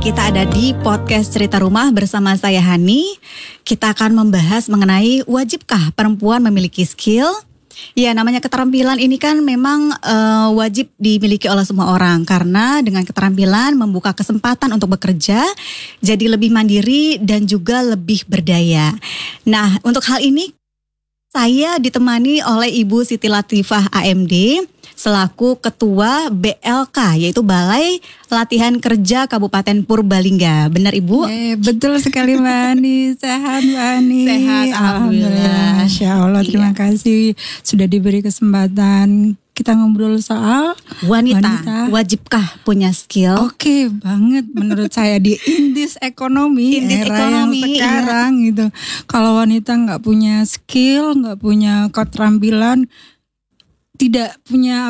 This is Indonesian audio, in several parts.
kita ada di podcast Cerita Rumah bersama saya Hani. Kita akan membahas mengenai wajibkah perempuan memiliki skill? Ya, namanya keterampilan ini kan memang wajib dimiliki oleh semua orang. Karena dengan keterampilan membuka kesempatan untuk bekerja, jadi lebih mandiri dan juga lebih berdaya. Nah, untuk hal ini saya ditemani oleh Ibu Siti Latifah AMD selaku Ketua BLK, yaitu Balai Latihan Kerja Kabupaten Purbalingga. Benar Ibu? Betul sekali Mbak Ani. Sehat Mbak Ani? Sehat, alhamdulillah. Masya Allah, terima kasih sudah diberi kesempatan. Kita ngobrol soal wanita. Wajibkah punya skill? Oke banget menurut saya di indis ekonomi era yang sekarang gitu. Kalau wanita nggak punya skill, nggak punya keterampilan, tidak punya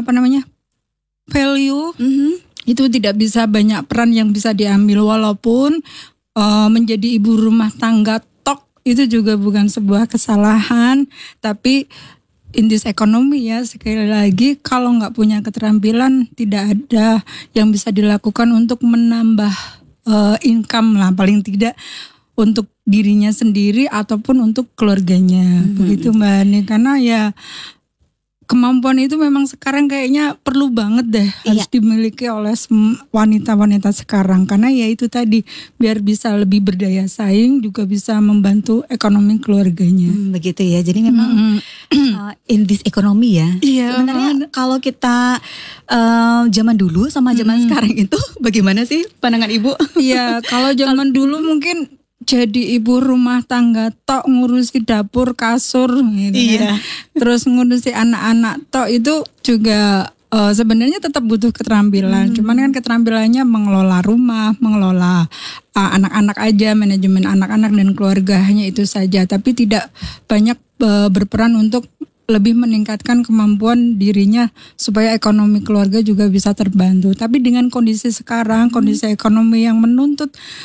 value, itu tidak bisa banyak peran yang bisa diambil. Walaupun menjadi ibu rumah tangga itu juga bukan sebuah kesalahan, tapi indis ekonomi ya, sekali lagi kalau nggak punya keterampilan tidak ada yang bisa dilakukan untuk menambah income lah, paling tidak untuk dirinya sendiri ataupun untuk keluarganya. Begitu Mbak Ani, karena ya kemampuan itu memang sekarang kayaknya perlu banget deh, harus dimiliki oleh wanita-wanita sekarang. Karena ya itu tadi, biar bisa lebih berdaya saing, juga bisa membantu ekonomi keluarganya. Begitu ya, jadi memang in this ekonomi ya. Iya, sebenarnya kalau kita zaman dulu sama zaman sekarang itu bagaimana sih pandangan Ibu? Iya, kalau zaman dulu mungkin jadi ibu rumah tangga tok, ngurusi dapur, kasur gitu kan. Terus ngurusi anak-anak tok, itu juga sebenarnya tetap butuh keterampilan. Cuman kan keterampilannya mengelola rumah, mengelola anak-anak aja, manajemen anak-anak dan keluarga, hanya itu saja. Tapi tidak banyak berperan untuk lebih meningkatkan kemampuan dirinya supaya ekonomi keluarga juga bisa terbantu. Tapi dengan kondisi sekarang, kondisi ekonomi yang menuntut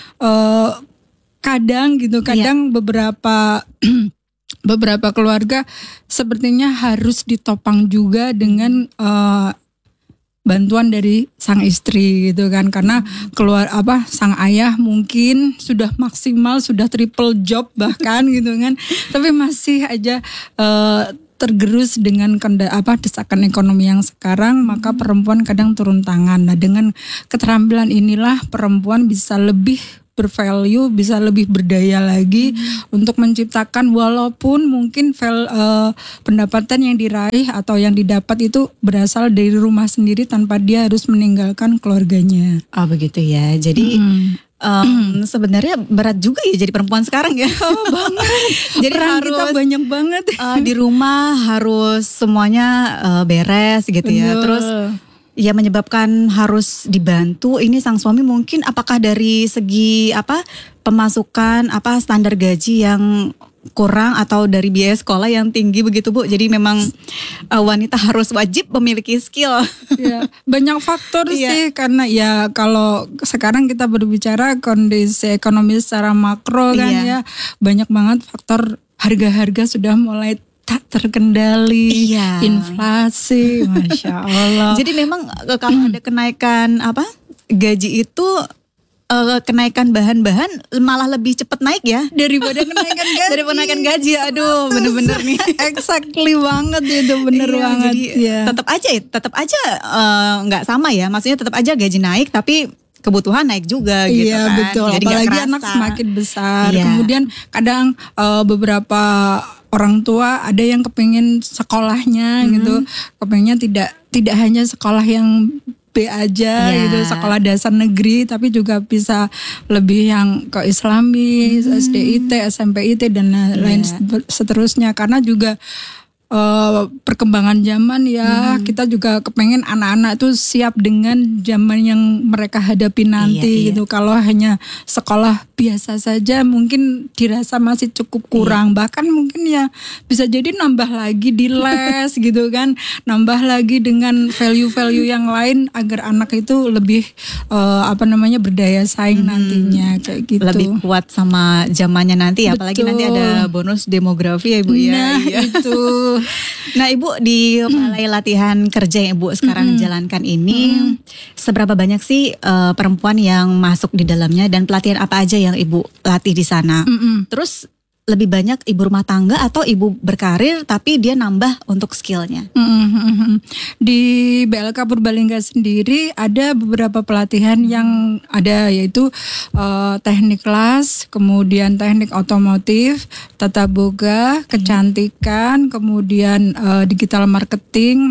kadang beberapa keluarga sepertinya harus ditopang juga dengan bantuan dari sang istri gitu kan, karena sang ayah mungkin sudah maksimal, sudah triple job bahkan gitu kan, tapi masih aja tergerus dengan desakan ekonomi yang sekarang, maka perempuan kadang turun tangan. Nah, dengan keterampilan inilah perempuan bisa lebih bervalue, bisa lebih berdaya lagi untuk menciptakan, walaupun mungkin pendapatan yang diraih atau yang didapat itu berasal dari rumah sendiri tanpa dia harus meninggalkan keluarganya. Oh begitu ya, jadi sebenarnya berat juga ya jadi perempuan sekarang ya. Banget. Jadi peran kita banyak banget di rumah, harus semuanya beres gitu. Betul. Ya. Terus ya menyebabkan harus dibantu ini sang suami, mungkin apakah dari segi pemasukan, standar gaji yang kurang, atau dari biaya sekolah yang tinggi begitu Bu. Jadi memang wanita harus wajib memiliki skill. Ya, banyak faktor sih, karena ya kalau sekarang kita berbicara kondisi ekonomi secara makro kan ya, banyak banget faktor. Harga-harga sudah mulai tak terkendali, inflasi, Masya Allah. Jadi memang kalau ada kenaikan gaji itu, kenaikan bahan-bahan malah lebih cepat naik ya daripada kenaikan gaji. Daripada kenaikan gaji, aduh bener-bener nih. Exactly banget itu, bener banget. Jadi tetap aja nggak sama ya, maksudnya tetap aja gaji naik tapi kebutuhan naik juga gitu kan. Iya betul, jadi apalagi anak semakin besar. Kemudian kadang beberapa orang tua ada yang kepingin sekolahnya gitu, kepinginnya tidak hanya sekolah yang B aja gitu, sekolah dasar negeri, tapi juga bisa lebih yang ke Islami, SDIT, SMPIT dan lain seterusnya. Karena juga perkembangan zaman ya, kita juga kepengen anak-anak tuh siap dengan zaman yang mereka hadapi nanti gitu. Kalau hanya sekolah biasa saja, mungkin dirasa masih cukup kurang. Bahkan mungkin ya bisa jadi nambah lagi di les gitu kan, nambah lagi dengan value-value yang lain agar anak itu lebih berdaya saing nantinya kayak gitu. Lebih kuat sama zamannya nanti ya, apalagi nanti ada bonus demografi ya Ibu ya. Nah itu. Nah Ibu, di balai latihan kerja yang Ibu sekarang jalankan ini, seberapa banyak sih perempuan yang masuk di dalamnya dan pelatihan apa aja yang Ibu latih di sana? Terus lebih banyak ibu rumah tangga atau ibu berkarir tapi dia nambah untuk skillnya? Di BLK Purbalingga sendiri ada beberapa pelatihan yang ada, yaitu teknik las, kemudian teknik otomotif, tata boga, kecantikan, kemudian digital marketing,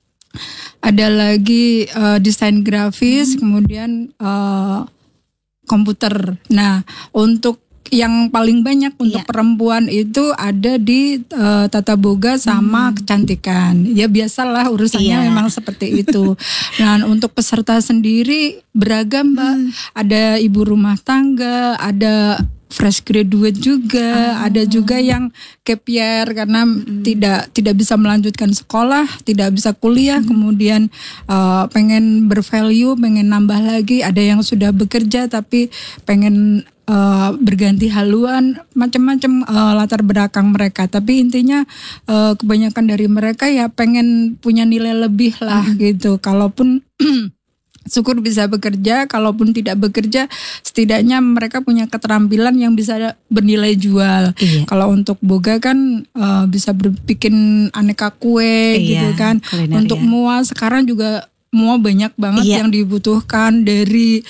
ada lagi desain grafis, kemudian komputer. Nah, untuk yang paling banyak untuk perempuan itu ada di tata boga sama kecantikan. Ya biasalah urusannya memang seperti itu. Nah, untuk peserta sendiri beragam, Mbak. Ada ibu rumah tangga, ada fresh graduate juga, ada juga yang gap year karena tidak bisa melanjutkan sekolah, tidak bisa kuliah, kemudian pengen bervalue, pengen nambah lagi. Ada yang sudah bekerja tapi pengen berganti haluan, macam-macam latar belakang mereka. Tapi intinya kebanyakan dari mereka ya pengen punya nilai lebih lah gitu. Kalaupun syukur bisa bekerja, kalaupun tidak bekerja, setidaknya mereka punya keterampilan yang bisa bernilai jual. Kalau untuk boga kan bisa bikin aneka kue gitu kan. Kuliner, untuk mua sekarang juga mua banyak banget yang dibutuhkan, dari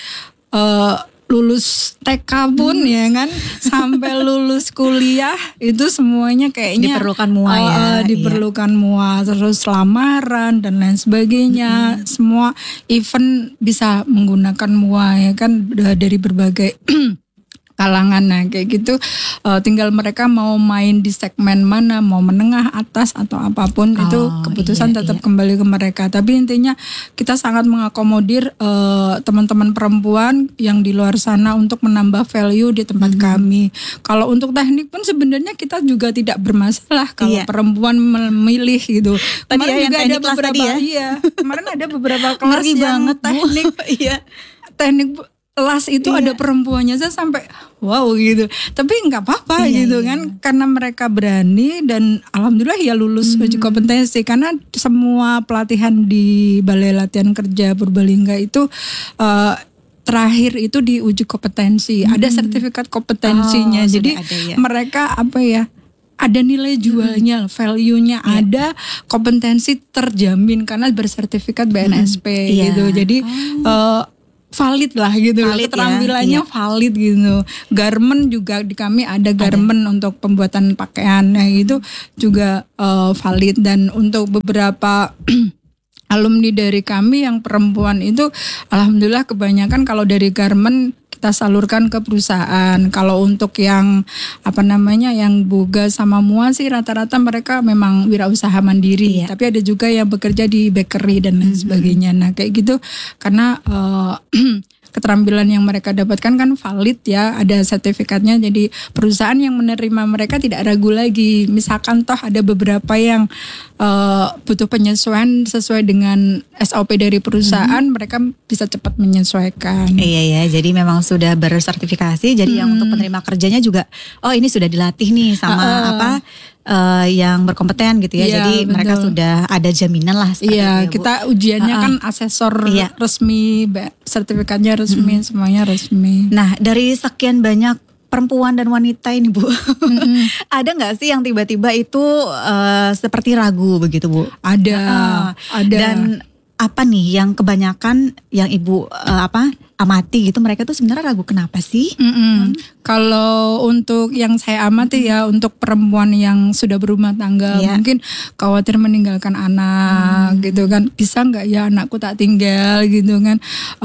lulus TK pun ya kan sampai lulus kuliah itu semuanya kayaknya diperlukan mua diperlukan mua, terus lamaran dan lain sebagainya. Semua event bisa menggunakan mua ya kan, dari berbagai kalangan. Nah kayak gitu, tinggal mereka mau main di segmen mana, mau menengah, atas atau apapun, itu keputusan tetap kembali ke mereka. Tapi intinya kita sangat mengakomodir teman-teman perempuan yang di luar sana untuk menambah value di tempat kami. Kalau untuk teknik pun sebenarnya kita juga tidak bermasalah kalau perempuan memilih gitu. Kemarin juga ada beberapa kemarin ada beberapa kelas yang teknik teknik las itu ada perempuannya, saya sampai wow gitu. Tapi nggak apa-apa gitu kan, karena mereka berani dan alhamdulillah ya lulus uji kompetensi. Karena semua pelatihan di Balai Latihan Kerja Purbalingga itu terakhir itu di uji kompetensi, ada sertifikat kompetensinya. Jadi mereka ada nilai jualnya, value-nya ada, kompetensi terjamin karena bersertifikat BNSP gitu. Jadi valid lah gitu, keterampilannya valid gitu. Garment juga di kami ada garment untuk pembuatan pakaian, nah itu juga valid. Dan untuk beberapa alumni dari kami yang perempuan itu alhamdulillah kebanyakan kalau dari garment kita salurkan ke perusahaan. Kalau untuk yang yang boga sama mua sih rata-rata mereka memang wirausaha mandiri. Tapi ada juga yang bekerja di bakery dan lain sebagainya. Nah kayak gitu karena keterampilan yang mereka dapatkan kan valid ya, ada sertifikatnya. Jadi perusahaan yang menerima mereka tidak ragu lagi. Misalkan toh ada beberapa yang butuh penyesuaian sesuai dengan SOP dari perusahaan, mereka bisa cepat menyesuaikan. Iya, jadi memang sudah bersertifikasi. Jadi yang untuk penerima kerjanya juga, ini sudah dilatih nih sama yang berkompeten gitu ya. Jadi betul, mereka sudah ada jaminan lah seperti itu ya, Bu. Kita ujiannya kan asesor resmi, sertifikatnya resmi, semuanya resmi. Nah, dari sekian banyak perempuan dan wanita ini Bu, ada nggak sih yang tiba-tiba itu seperti ragu begitu Bu? Ada. Dan apa nih yang kebanyakan yang Ibu amati gitu, mereka tuh sebenarnya ragu kenapa sih? Kalau untuk yang saya amati ya, untuk perempuan yang sudah berumah tangga mungkin khawatir meninggalkan anak gitu kan, bisa nggak ya anakku tak tinggal gitu kan,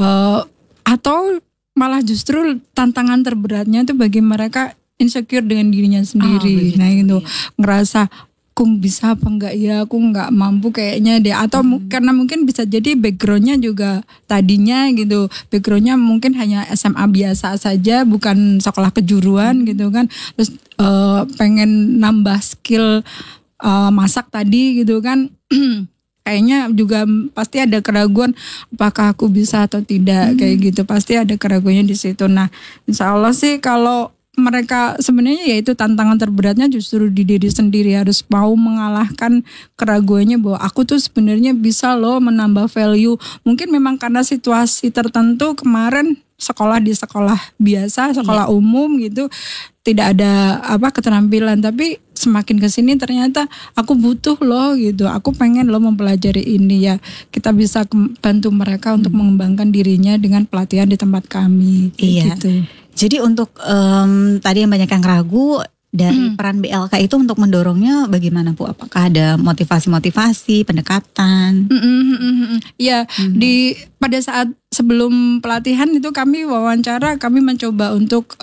atau malah justru tantangan terberatnya itu bagi mereka insecure dengan dirinya sendiri. Nah itu ngerasa aku bisa apa enggak ya, aku enggak mampu kayaknya deh, atau karena mungkin bisa jadi backgroundnya juga tadinya gitu, backgroundnya mungkin hanya SMA biasa saja, bukan sekolah kejuruan gitu kan, terus pengen nambah skill masak tadi gitu kan. Kayaknya juga pasti ada keraguan apakah aku bisa atau tidak, kayak gitu, pasti ada keraguannya di situ. Nah, insya Allah sih kalau mereka sebenarnya ya itu tantangan terberatnya justru di diri sendiri, harus mau mengalahkan keraguannya bahwa aku tuh sebenarnya bisa loh menambah value. Mungkin memang karena situasi tertentu kemarin sekolah di sekolah biasa, sekolah umum gitu, tidak ada keterampilan, tapi semakin kesini ternyata aku butuh loh gitu, aku pengen loh mempelajari ini, ya kita bisa bantu mereka untuk mengembangkan dirinya dengan pelatihan di tempat kami. Gitu. Jadi untuk tadi yang banyak yang ragu dari peran BLK itu untuk mendorongnya bagaimana Bu? Apakah ada motivasi-motivasi, pendekatan? Ya, pada saat sebelum pelatihan itu kami wawancara, kami mencoba untuk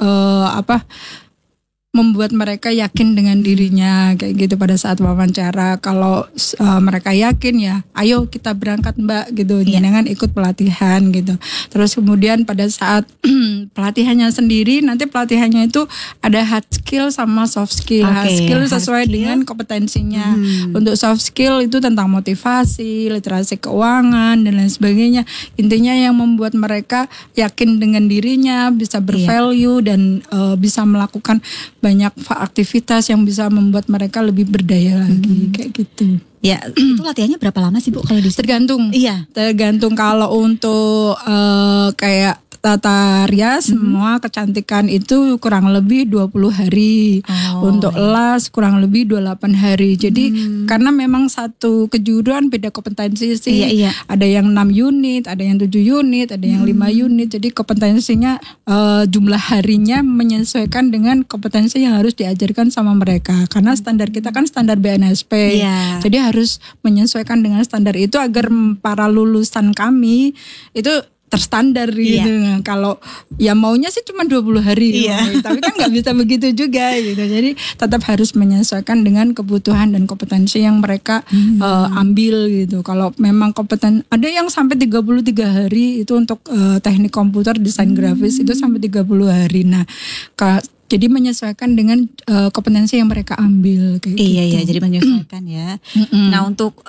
membuat mereka yakin dengan dirinya kayak gitu pada saat wawancara. Kalau mereka yakin, ya ayo kita berangkat Mbak gitu, jangan ikut pelatihan gitu. Terus kemudian pada saat pelatihannya sendiri, nanti pelatihannya itu ada hard skill sama soft skill. Hard skill sesuai dengan kompetensinya. Untuk soft skill itu tentang motivasi, literasi keuangan dan lain sebagainya. Intinya yang membuat mereka yakin dengan dirinya, bisa bervalue dan bisa melakukan banyak aktivitas yang bisa membuat mereka lebih berdaya lagi, kayak gitu. Ya, itu latihannya berapa lama sih Bu kalau di Tergantung. Iya. Tergantung, kalau untuk kayak tata rias semua kecantikan itu kurang lebih 20 hari. Untuk las kurang lebih 28 hari. Jadi karena memang satu kejuruan beda kompetensi sih. Ada yang 6 unit, ada yang 7 unit, ada yang 5 unit. Jadi kompetensinya jumlah harinya menyesuaikan dengan kompetensi yang harus diajarkan sama mereka. Karena standar kita kan standar BNSP. Jadi harus menyesuaikan dengan standar itu agar para lulusan kami itu terstandar gitu. Kalau ya maunya sih cuma 20 hari, tapi kan nggak bisa begitu juga gitu. Jadi tetap harus menyesuaikan dengan kebutuhan dan kompetensi yang mereka ambil gitu. Kalau memang kompeten, ada yang sampai 33 hari itu untuk teknik komputer, desain grafis itu sampai 30 hari. Nah, jadi menyesuaikan dengan kompetensi yang mereka ambil kayak gitu. Iya, jadi menyesuaikan ya. Nah, untuk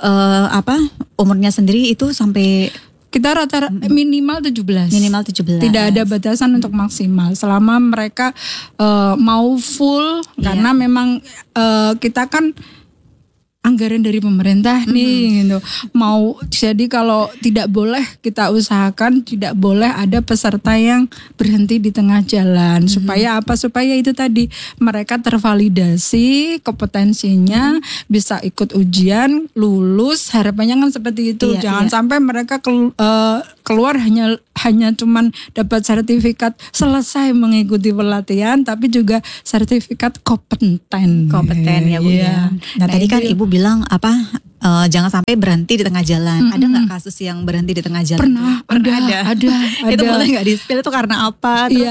umurnya sendiri itu sampai kita rata-rata minimal 17. Minimal 17. Tidak ada batasan untuk maksimal. Selama mereka mau full, karena memang kita kan anggaran dari pemerintah nih gitu. Mau, jadi kalau tidak boleh, kita usahakan tidak boleh ada peserta yang berhenti di tengah jalan. Supaya apa? Supaya itu tadi mereka tervalidasi kompetensinya, bisa ikut ujian, lulus, harapannya kan seperti itu. Jangan sampai mereka keluar hanya cuman dapat sertifikat selesai mengikuti pelatihan, tapi juga sertifikat kompeten ya Bu ya. Nah, tadi kan Ibu bilang jangan sampai berhenti di tengah jalan. Ada nggak kasus yang berhenti di tengah jalan? Pernah ada. Itu boleh nggak di-spill itu karena apa? Terus,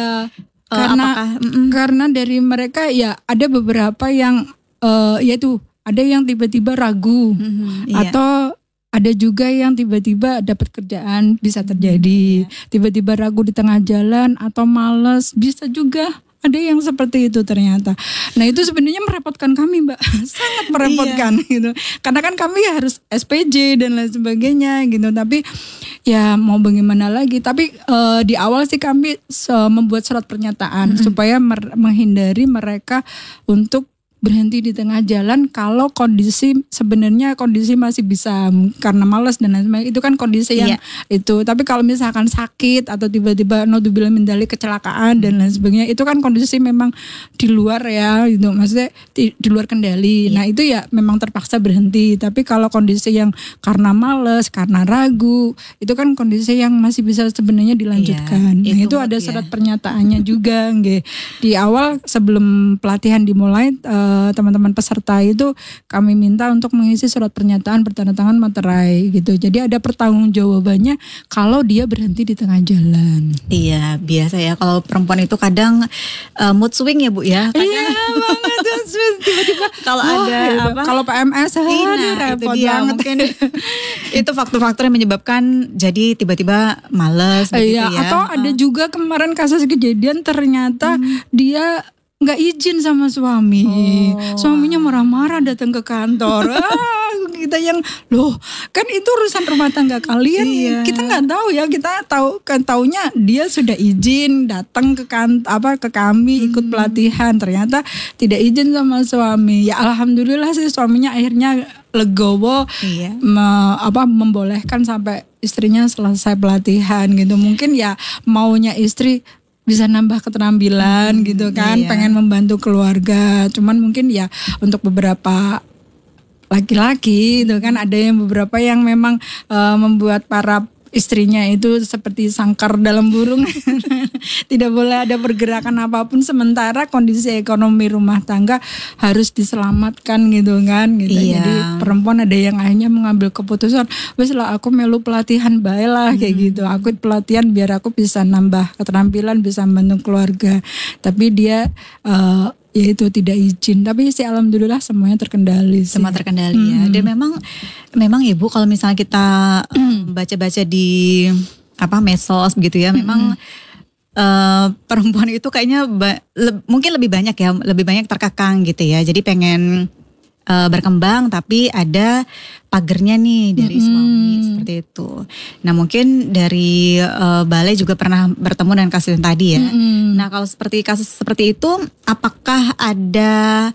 karena dari mereka ya ada beberapa yang yaitu ada yang tiba-tiba ragu atau ada juga yang tiba-tiba dapat kerjaan, bisa terjadi. Tiba-tiba ragu di tengah jalan atau malas, bisa juga. Ada yang seperti itu ternyata. Nah, itu sebenarnya merepotkan kami, Mbak. Sangat merepotkan gitu. Karena kan kami harus SPJ dan lain sebagainya gitu. Tapi ya mau bagaimana lagi. Tapi di awal sih kami membuat surat pernyataan supaya menghindari mereka untuk berhenti di tengah jalan kalau sebenarnya kondisi masih bisa, karena malas dan lain sebagainya, itu kan kondisi yang itu. Tapi kalau misalkan sakit atau tiba-tiba naudzubillah min dzalik kecelakaan dan lain sebagainya, itu kan kondisi memang di luar ya gitu, maksudnya di luar kendali. Nah, itu ya memang terpaksa berhenti. Tapi kalau kondisi yang karena malas, karena ragu, itu kan kondisi yang masih bisa sebenarnya dilanjutkan. Nah, itu ada surat pernyataannya juga nggih. Di awal sebelum pelatihan dimulai, teman-teman peserta itu kami minta untuk mengisi surat pernyataan bertanda tangan materai gitu. Jadi ada pertanggungjawabannya kalau dia berhenti di tengah jalan. Iya, biasa ya kalau perempuan itu kadang mood swing ya Bu ya. Kadang banget tiba-tiba kalau ada apa? Kalau PMS repot banget. Mungkin itu faktor-faktor yang menyebabkan jadi tiba-tiba malas begitu ya. Atau ada juga kemarin kasus kejadian ternyata dia nggak izin sama suami. Suaminya marah-marah datang ke kantor. Kita yang loh kan itu urusan rumah tangga kalian. Kita nggak tahu ya, kita taunya dia sudah izin datang ke ke kami ikut pelatihan, ternyata tidak izin sama suami. Ya alhamdulillah sih suaminya akhirnya legowo, membolehkan sampai istrinya selesai pelatihan gitu. Mungkin ya maunya istri bisa nambah keterampilan gitu kan, pengen membantu keluarga. Cuman mungkin ya untuk beberapa laki-laki itu kan ada yang beberapa yang memang membuat para istrinya itu seperti sangkar dalam burung. Tidak boleh ada pergerakan apapun sementara kondisi ekonomi rumah tangga harus diselamatkan gitu kan gitu. Jadi perempuan ada yang akhirnya mengambil keputusan, wes lah aku melu pelatihan bae lah kayak gitu. Aku pelatihan biar aku bisa nambah keterampilan, bisa membantu keluarga. Tapi dia ya itu tidak izin, tapi sih alhamdulillah semuanya terkendali sih. Semua terkendali ya. Dan memang Ibu kalau misalnya kita baca-baca di medsos begitu ya, memang perempuan itu kayaknya mungkin lebih banyak terkekang gitu ya. Jadi pengen berkembang tapi ada pagernya nih dari suami seperti itu. Nah mungkin dari Balai juga pernah bertemu dengan kasus yang tadi ya. Nah kalau seperti kasus seperti itu, apakah ada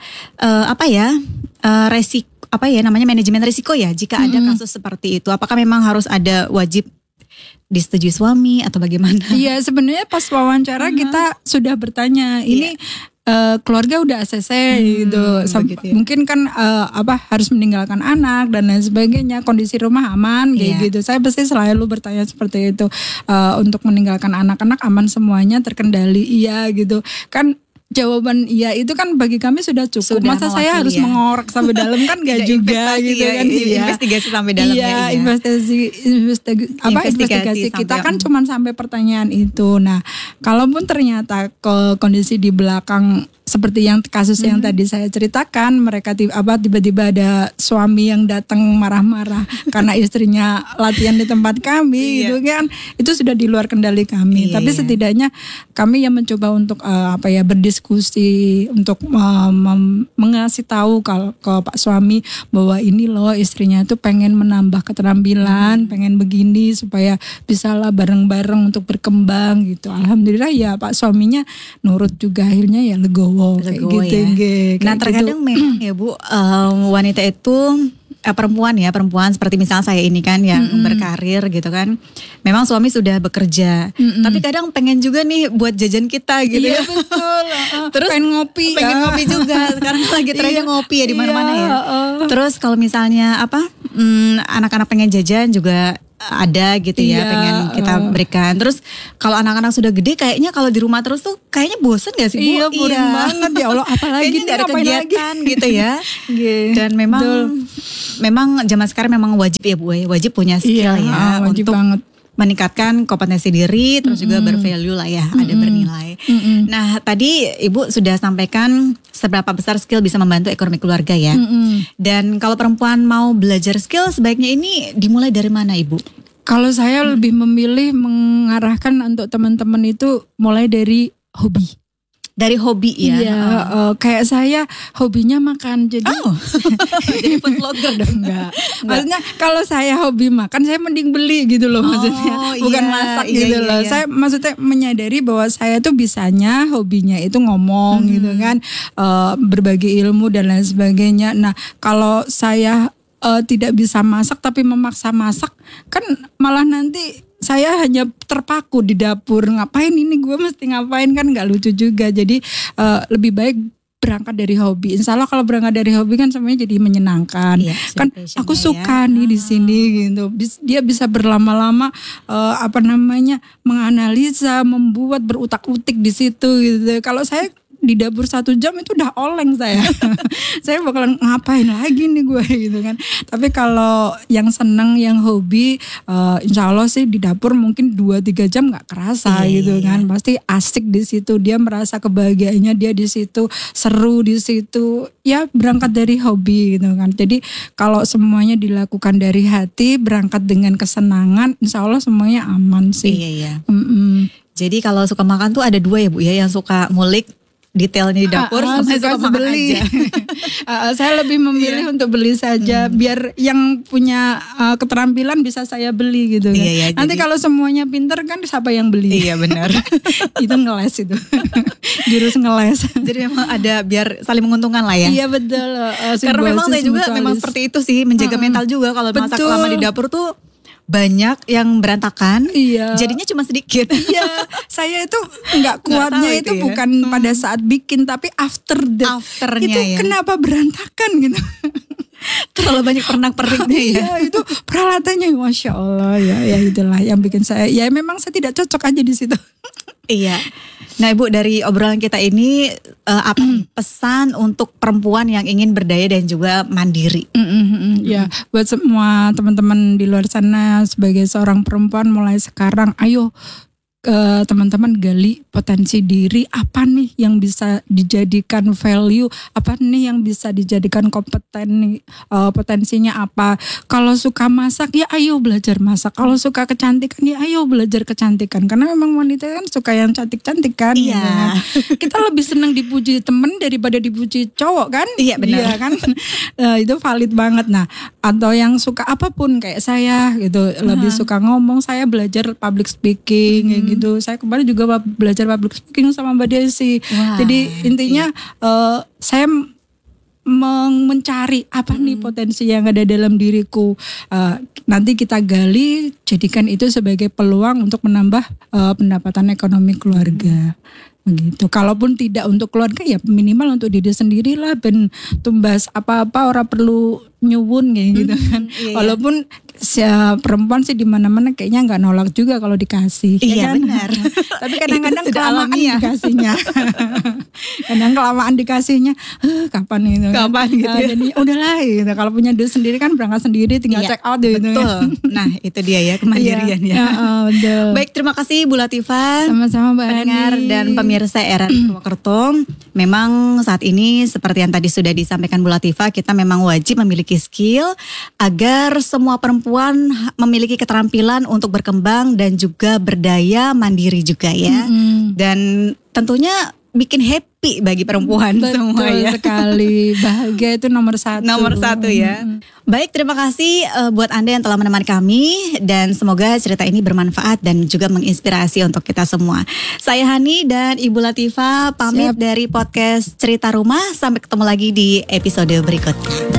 resiko manajemen risiko ya jika ada kasus seperti itu? Apakah memang harus ada wajib disetujui suami atau bagaimana? Iya sebenarnya pas wawancara kita sudah bertanya ini. Keluarga udah ACC gitu, ya. Mungkin kan harus meninggalkan anak dan lain sebagainya, kondisi rumah aman kayak gitu. Saya pasti selalu bertanya seperti itu, untuk meninggalkan anak-anak aman semuanya terkendali gitu kan. Jawaban iya itu kan bagi kami sudah cukup. Masa saya harus mengorek sampai dalam kan gak juga gitu kan. Investigasi sampai dalam investigasi kita kan cuma sampai pertanyaan itu. Nah, kalaupun ternyata kondisi di belakang seperti yang kasus yang tadi saya ceritakan, mereka tiba-tiba ada suami yang datang marah-marah karena istrinya latihan di tempat kami gitu kan, itu sudah di luar kendali kami. Tapi setidaknya kami yang mencoba untuk berdiskusi untuk mengasih tahu ke Pak suami bahwa ini loh istrinya itu pengen menambah keterampilan, pengen begini supaya bisalah bareng-bareng untuk berkembang gitu. Alhamdulillah ya Pak suaminya nurut juga, akhirnya ya legowo. Gitu, Nah terkadang memang ya Bu, wanita itu perempuan seperti misalnya saya ini kan yang berkarir gitu kan, memang suami sudah bekerja, tapi kadang pengen juga nih buat jajan kita gitu ya. Betul. Terus pengen ngopi juga. Sekarang lagi trennya ngopi ya di mana-mana ya. Terus kalau misalnya anak-anak pengen jajan juga ada gitu ya, pengen kita berikan. Terus kalau anak-anak sudah gede kayaknya kalau di rumah terus tuh kayaknya bosen gak sih Bu? Iya bosen banget ya Allah, apalagi kayaknya gak ada kegiatan gitu ya. Dan memang zaman sekarang memang wajib ya Bu, wajib punya skill wajib untuk banget meningkatkan kompetensi diri, terus juga bervalue lah ya, ada bernilai. Nah tadi Ibu sudah sampaikan seberapa besar skill bisa membantu ekonomi keluarga ya. Dan kalau perempuan mau belajar skill sebaiknya ini dimulai dari mana Ibu? Kalau saya lebih memilih mengarahkan untuk teman-teman itu mulai dari hobi. Dari hobi ya? Iya, kayak saya hobinya makan, jadi jadi food vlogger dong? Enggak. Maksudnya kalau saya hobi makan, saya mending beli gitu loh maksudnya, bukan masak gitu loh. Saya maksudnya menyadari bahwa saya tuh bisanya hobinya itu ngomong gitu kan, berbagi ilmu dan lain sebagainya. Nah kalau saya tidak bisa masak tapi memaksa masak, kan malah nanti saya hanya terpaku di dapur, ngapain ini gue mesti ngapain, kan nggak lucu juga. Jadi lebih baik berangkat dari hobi. Insya Allah kalau berangkat dari hobi kan semuanya jadi menyenangkan. Kan aku suka nih di sini gitu. Dia bisa berlama-lama menganalisa, membuat berutak-utik di situ gitu. Kalau saya di dapur 1 jam itu udah oleng saya. Saya bakalan ngapain lagi nih gue gitu kan. Tapi kalau yang seneng, yang hobi, insya Allah sih di dapur mungkin 2-3 jam gak kerasa gitu kan. Pasti asik di situ, dia merasa kebahagiaannya dia di situ, seru di situ. Ya berangkat dari hobi gitu kan. Jadi kalau semuanya dilakukan dari hati, berangkat dengan kesenangan, insya Allah semuanya aman sih. Iya. Jadi kalau suka makan tuh ada 2 ya Bu ya, yang suka ngulik detailnya di dapur sama suka makan beli. aja. Saya lebih memilih untuk beli saja, biar yang punya keterampilan bisa saya beli gitu kan. Nanti kalau semuanya pinter kan siapa yang beli? Iya benar. Itu ngeles itu. Jurus ngeles. Jadi memang ada biar saling menguntungkan lah ya. Iya betul. Karena memang saya juga memang seperti itu sih, menjaga mental juga kalau masak lama di dapur tuh banyak yang berantakan, jadinya cuma sedikit. Iya, saya itu nggak kuatnya itu ya. Bukan pada saat bikin, tapi afternya itu ya. Kenapa berantakan gitu? Terlalu banyak pernak-perniknya ya. Iya, itu peralatannya, masya Allah ya itulah yang bikin saya. Ya memang saya tidak cocok aja di situ. Iya. Nah Ibu, dari obrolan kita ini apa pesan untuk perempuan yang ingin berdaya dan juga mandiri? Ya, buat semua teman-teman di luar sana, sebagai seorang perempuan mulai sekarang, ayo teman-teman gali potensi diri, apa nih yang bisa dijadikan value, apa nih yang bisa dijadikan potensinya apa. Kalau suka masak ya ayo belajar masak, kalau suka kecantikan ya ayo belajar kecantikan, karena memang wanita kan suka yang cantik-cantik kan. Iya. Gitu kan. Kita lebih senang dipuji temen daripada dipuji cowok kan. Iya benar. Iya kan. Itu valid banget. Nah, atau yang suka apapun kayak saya gitu, lebih suka ngomong, saya belajar public speaking kayak gitu. Saya kemarin juga belajar public speaking sama Mbak Desi. Jadi intinya saya mencari apa nih potensi yang ada dalam diriku. Nanti kita gali, jadikan itu sebagai peluang untuk menambah pendapatan ekonomi keluarga. Begitu. Kalaupun tidak untuk keluarga ya minimal untuk diri sendiri lah, ben tumbas apa-apa orang perlu nyuwun kayak gitu kan. Walaupun perempuan sih di mana-mana kayaknya nggak nolak juga kalau dikasih. Iya kan? benar. Tapi kadang-kadang kelamaan dikasihnya. Kadang kelamaan dikasihnya, kapan gitu. Kapan gitu. Ya? Jadi udahlah gitu. Kalau punya duit sendiri kan berangkat sendiri, tinggal check out gitu. Betul. Nah itu dia ya kemandirian ya. Betul. Baik, terima kasih Bu Latifah. Sama-sama Mbak pendengar Ani dan pemirsa RRI Purwokerto. Memang saat ini seperti yang tadi sudah disampaikan Bu Latifah, kita memang wajib memiliki skill agar semua perempuan memiliki keterampilan untuk berkembang dan juga berdaya mandiri juga ya. Dan tentunya bikin happy bagi perempuan semua ya. Betul sekali, bahagia itu nomor 1. Nomor 1 ya. Baik, terima kasih buat Anda yang telah menemani kami dan semoga cerita ini bermanfaat dan juga menginspirasi untuk kita semua. Saya Hani dan Ibu Latifah pamit dari podcast Cerita Rumah. Sampai ketemu lagi di episode berikutnya.